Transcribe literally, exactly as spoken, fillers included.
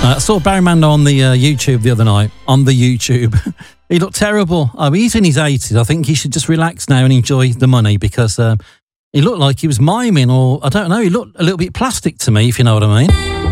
Uh, I saw Barry Manilow on the uh, YouTube the other night. On the YouTube. He looked terrible. Oh, he's in his eighties. I think he should just relax now and enjoy the money because um, he looked like he was miming or, I don't know, he looked a little bit plastic to me, if you know what I mean.